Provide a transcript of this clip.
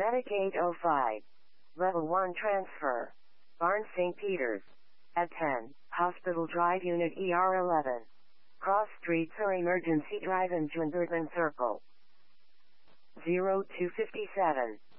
Medic 805. Level 1 transfer. Barnes St. Peters. At 10, Hospital Drive Unit ER11. Cross streets or Emergency Drive in Junderton Circle. 0257.